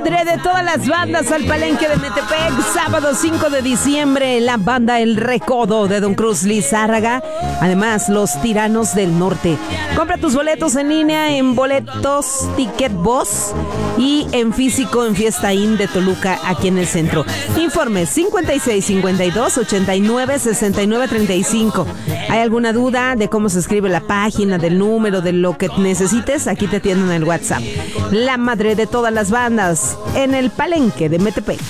madre de todas las bandas al Palenque de Metepec, sábado 5 de diciembre, la banda El Recodo de Don Cruz Lizárraga, además Los Tiranos del Norte. Compra tus boletos en línea en Boletos Ticket Boss y en físico en Fiesta Inn de Toluca, aquí en el centro. Informes 5652-896935. ¿Hay alguna duda de cómo se escribe la página, del número, de lo que necesites? Aquí te atienden en el WhatsApp. La madre de todas las bandas en el Palenque de Metepec.